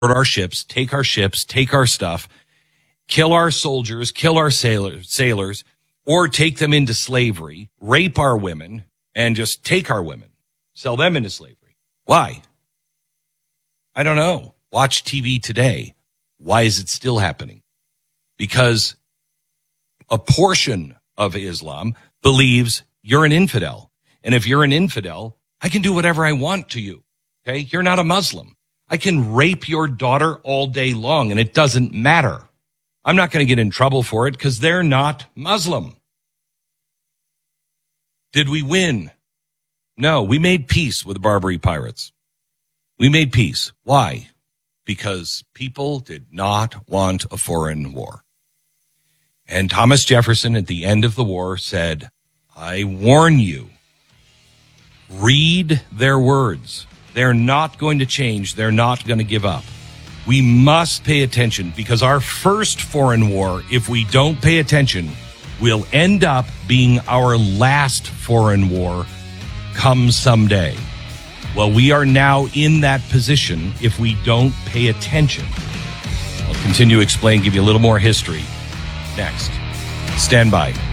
our ships, take our stuff, kill our soldiers, kill our sailors, or take them into slavery, rape our women, and just take our women, sell them into slavery. Why? I don't know. Watch TV today. Why is it still happening? Because a portion of Islam believes you're an infidel. And if you're an infidel, I can do whatever I want to you. Okay? You're not a Muslim. I can rape your daughter all day long, and it doesn't matter. I'm not going to get in trouble for it because they're not Muslim. Did we win? No, we made peace with the Barbary pirates. We made peace. Why? Because people did not want a foreign war. And Thomas Jefferson at the end of the war said, I warn you, read their words. They're not going to change. They're not going to give up. We must pay attention because our first foreign war, if we don't pay attention, will end up being our last foreign war come someday. Well, we are now in that position if we don't pay attention. I'll continue to explain, give you a little more history next. Stand by.